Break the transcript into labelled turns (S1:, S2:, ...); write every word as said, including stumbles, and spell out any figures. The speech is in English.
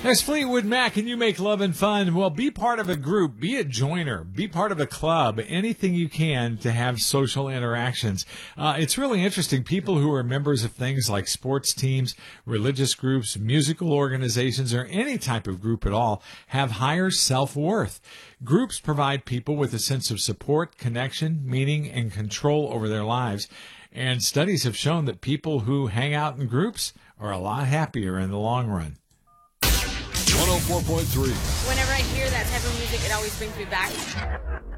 S1: There's Fleetwood Mac, and you make love and fun. Well, be part of a group, be a joiner, be part of a club, anything you can to have social interactions. Uh, it's really interesting. People who are members of things like sports teams, religious groups, musical organizations, or any type of group at all have higher self-worth. Groups provide people with a sense of support, connection, meaning, and control over their lives. And studies have shown that people who hang out in groups are a lot happier in the long run.
S2: one oh four point three.
S3: Whenever I hear that type of music, it always brings me back